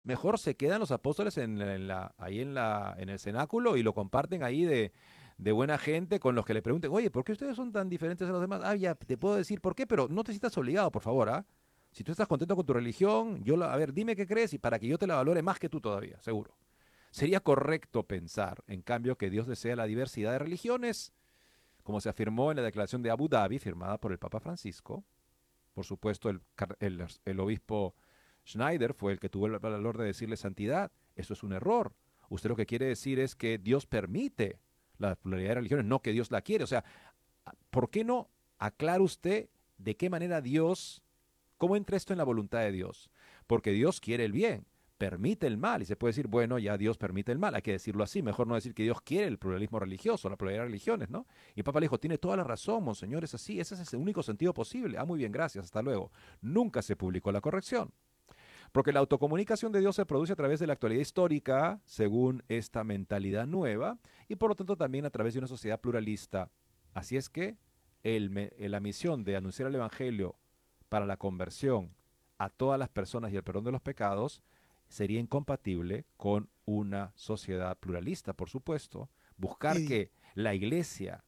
Mejor se quedan los apóstoles ahí en el cenáculo y lo comparten ahí de buena gente con los que le pregunten, oye, ¿por qué ustedes son tan diferentes a los demás? Ah, ya, te puedo decir por qué, pero no te sientas obligado, por favor, ¿ah? Si tú estás contento con tu religión, a ver, dime qué crees y para que yo te la valore más que tú todavía, seguro. Sería correcto pensar, en cambio, que Dios desea la diversidad de religiones, como se afirmó en la declaración de Abu Dhabi, firmada por el Papa Francisco. Por supuesto, el obispo Schneider fue el que tuvo el valor de decirle santidad. Eso es un error. Usted lo que quiere decir es que Dios permite la pluralidad de religiones, no que Dios la quiere. O sea, ¿por qué no aclara usted de qué manera Dios, cómo entra esto en la voluntad de Dios? Porque Dios quiere el bien, permite el mal. Y se puede decir, bueno, ya Dios permite el mal. Hay que decirlo así. Mejor no decir que Dios quiere el pluralismo religioso, la pluralidad de religiones, ¿no? Y el Papa le dijo, tiene toda la razón, monseñor, es así. Ese es el único sentido posible. Ah, muy bien, gracias, hasta luego. Nunca se publicó la corrección. Porque la autocomunicación de Dios se produce a través de la actualidad histórica, según esta mentalidad nueva, y por lo tanto también a través de una sociedad pluralista. Así es que la misión de anunciar el Evangelio para la conversión a todas las personas y el perdón de los pecados sería incompatible con una sociedad pluralista, por supuesto. Buscar Eddie, que la iglesia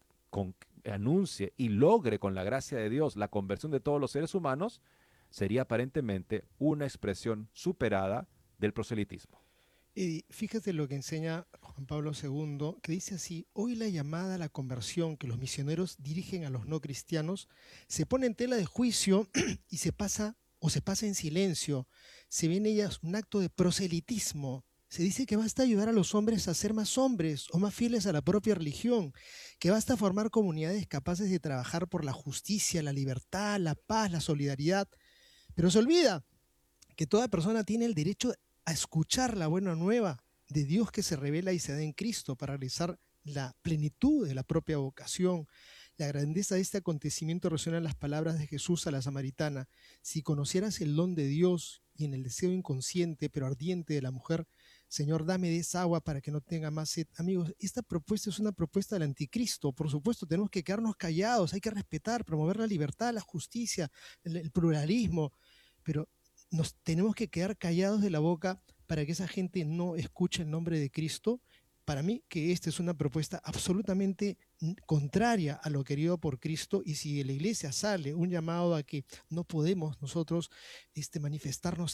anuncie y logre con la gracia de Dios la conversión de todos los seres humanos sería aparentemente una expresión superada del proselitismo. Eddie, fíjate lo que enseña Juan Pablo II, que dice así: hoy la llamada a la conversión que los misioneros dirigen a los no cristianos se pone en tela de juicio y se pasa en silencio. Se ve en ellas un acto de proselitismo. Se dice que basta ayudar a los hombres a ser más hombres o más fieles a la propia religión, que basta formar comunidades capaces de trabajar por la justicia, la libertad, la paz, la solidaridad. Pero se olvida que toda persona tiene el derecho a escuchar la buena nueva de Dios que se revela y se da en Cristo para realizar la plenitud de la propia vocación. La grandeza de este acontecimiento resuena en las palabras de Jesús a la samaritana: si conocieras el don de Dios y en el deseo inconsciente pero ardiente de la mujer, Señor, dame de esa agua para que no tenga más sed. Amigos, esta propuesta es una propuesta del anticristo. Por supuesto, tenemos que quedarnos callados, hay que respetar, promover la libertad, la justicia, el pluralismo, pero nos tenemos que quedar callados de la boca para que esa gente no escuche el nombre de Cristo. Para mí que esta es una propuesta absolutamente contraria a lo querido por Cristo, y si de la iglesia sale un llamado a que no podemos nosotros manifestarnos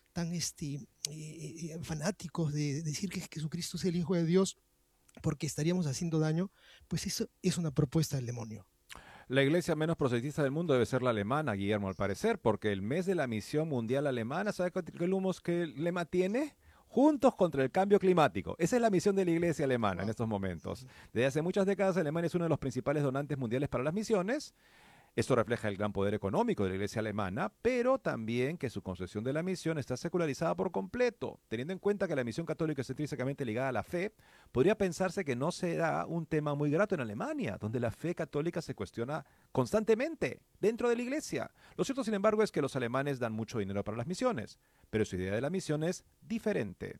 tan fanáticos de decir que Jesucristo es el Hijo de Dios porque estaríamos haciendo daño, pues eso es una propuesta del demonio. La iglesia menos proselitista del mundo debe ser la alemana, Guillermo, al parecer, porque el mes de la misión mundial alemana, ¿sabe qué lema tiene? Juntos contra el cambio climático. Esa es la misión de la iglesia alemana en Wow. estos momentos. Desde hace muchas décadas, Alemania es uno de los principales donantes mundiales para las misiones. Esto refleja el gran poder económico de la iglesia alemana, pero también que su concepción de la misión está secularizada por completo. Teniendo en cuenta que la misión católica es intrínsecamente ligada a la fe, podría pensarse que no será un tema muy grato en Alemania, donde la fe católica se cuestiona constantemente dentro de la iglesia. Lo cierto, sin embargo, es que los alemanes dan mucho dinero para las misiones, pero su idea de la misión es diferente.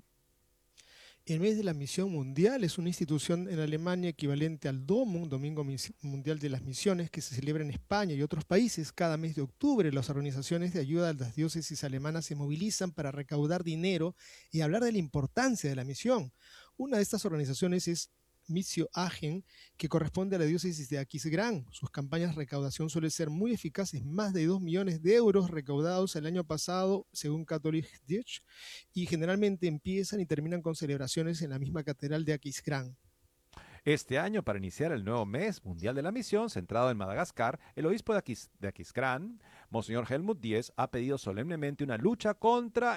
El mes de la Misión Mundial es una institución en Alemania equivalente al DOMUN, Domingo Mundial de las Misiones, que se celebra en España y otros países. Cada mes de octubre, las organizaciones de ayuda a las diócesis alemanas se movilizan para recaudar dinero y hablar de la importancia de la misión. Una de estas organizaciones es Missio Agen, que corresponde a la diócesis de Aquisgrán. Sus campañas de recaudación suelen ser muy eficaces: más de 2 millones de euros recaudados el año pasado, según Catholic Deutsch, y generalmente empiezan y terminan con celebraciones en la misma catedral de Aquisgrán. Este año, para iniciar el nuevo mes mundial de la misión centrado en Madagascar, el obispo de Aquisgrán, Monseñor Helmut Diez, ha pedido solemnemente una lucha contra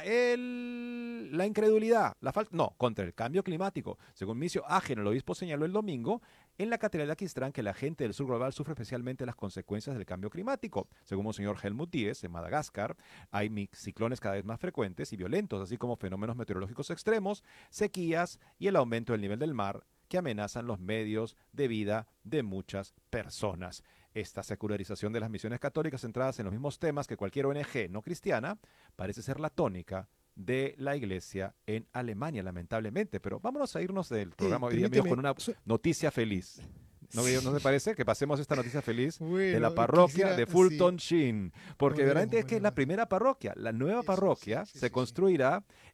la incredulidad, contra el cambio climático. Según Misio Agen, el obispo señaló el domingo en la catedral de Aquisgrán que la gente del sur global sufre especialmente las consecuencias del cambio climático. Según Monseñor Helmut Diez, en Madagascar hay ciclones cada vez más frecuentes y violentos, así como fenómenos meteorológicos extremos, sequías y el aumento del nivel del mar que amenazan los medios de vida de muchas personas. Esta secularización de las misiones católicas centradas en los mismos temas que cualquier ONG no cristiana parece ser la tónica de la iglesia en Alemania, lamentablemente. Pero vámonos a irnos del programa hoy día, amigos, Permíteme, con una noticia feliz. ¿No, no te parece? Que pasemos esta noticia feliz de la Bueno, parroquia de sí, Fulton Sheen, porque lo verdaderamente veremos, es que es la veremos. primera parroquia. La nueva Eso, sí, parroquia sí, se sí, sí. construirá